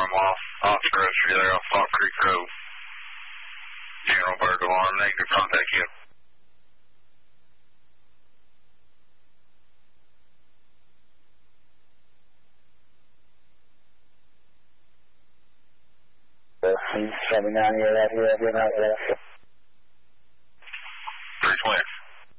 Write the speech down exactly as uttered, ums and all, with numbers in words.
I'm off, off the grocery there off Fox Creek Road. General Bird Alarm, negative, contact you. He's coming down here, right here, right here, right here.